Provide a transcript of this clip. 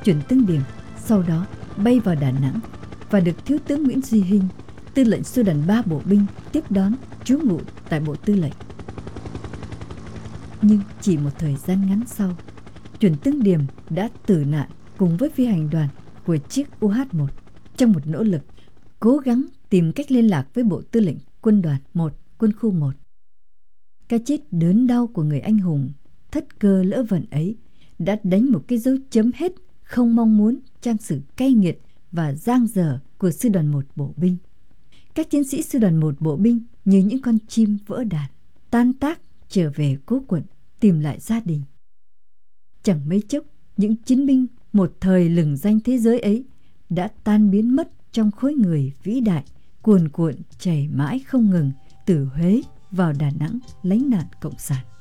chuẩn tướng Điểm sau đó bay vào Đà Nẵng và được Thiếu tướng Nguyễn Duy Hinh, tư lệnh sư đoàn 3 bộ binh tiếp đón trú ngụ tại Bộ Tư lệnh. Nhưng chỉ một thời gian ngắn sau, chuẩn tướng Điểm đã tử nạn cùng với phi hành đoàn của chiếc UH-1 trong một nỗ lực cố gắng tìm cách liên lạc với Bộ Tư lệnh Quân đoàn 1, Quân khu 1. Cái chết đớn đau của người anh hùng thất cơ lỡ vận ấy đã đánh một cái dấu chấm hết không mong muốn trang sử cay nghiệt và giang dở của sư đoàn 1 bộ binh. Các chiến sĩ sư đoàn 1 bộ binh như những con chim vỡ đàn, tan tác trở về cố quận tìm lại gia đình. Chẳng mấy chốc, những chiến binh một thời lừng danh thế giới ấy đã tan biến mất trong khối người vĩ đại cuồn cuộn chảy mãi không ngừng từ Huế vào Đà Nẵng lánh nạn cộng sản.